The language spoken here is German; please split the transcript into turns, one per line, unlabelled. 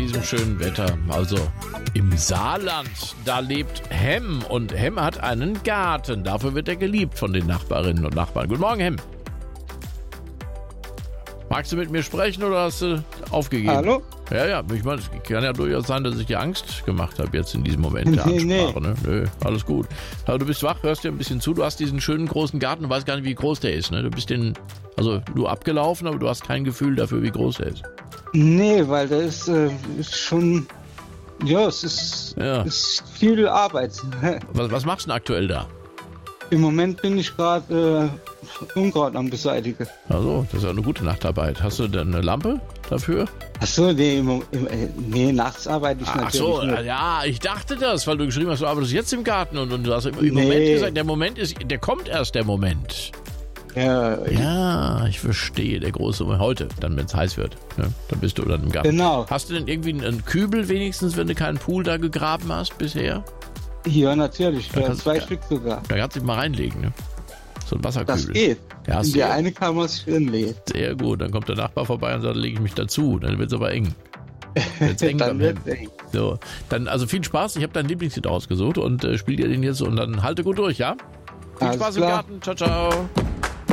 diesem schönen Wetter. Also im Saarland, da lebt Hem und Hem hat einen Garten. Dafür wird er geliebt von den Nachbarinnen und Nachbarn. Guten Morgen, Hem. Magst du mit mir sprechen oder hast du aufgegeben?
Hallo?
Ja, ich meine, es kann ja durchaus sein, dass ich dir Angst gemacht habe jetzt in diesem Moment der Ansprache.
Nee.
Ne? Nö, alles gut. Aber du bist wach, hörst dir ein bisschen zu. Du hast diesen schönen großen Garten und weißt gar nicht, wie groß der ist. Ne? Du bist nur abgelaufen, aber du hast kein Gefühl dafür, wie groß er ist.
Nee, weil da ist schon, ja, es ist viel Arbeit.
Was machst du denn aktuell da?
Im Moment bin ich gerade Unkraut am Beseitigen.
Also, das ist ja eine gute Nachtarbeit. Hast du denn eine Lampe dafür?
Achso, nee, nachts arbeite ich natürlich
Ach so,
nicht.
ja, ich dachte das, weil du geschrieben hast, du arbeitest jetzt im Garten und du hast im Moment gesagt, der kommt erst, der Moment. Ja, ich verstehe, der große Moment. Heute, dann wenn es heiß wird, ne? Dann bist du dann im Garten.
Genau.
Hast du denn irgendwie einen Kübel wenigstens, wenn du keinen Pool da gegraben hast bisher?
Ja, natürlich,
Da kannst-
2 Stück sogar.
Da kannst du dich mal reinlegen, ne? So ein Wasserkübel.
Das geht.
Ja,
In der eine kann man sich drinlegen.
sehr gut, dann kommt der Nachbar vorbei und sagt, lege ich mich dazu. Dann wird es aber eng. Wird's eng
Dann
beim
wird's
Hem.
eng.
So, dann also viel Spaß. Ich habe dein Lieblingslied ausgesucht und spiel dir den jetzt und dann halte gut durch, ja? Viel
Alles
Spaß
klar.
im Garten. Ciao, ciao.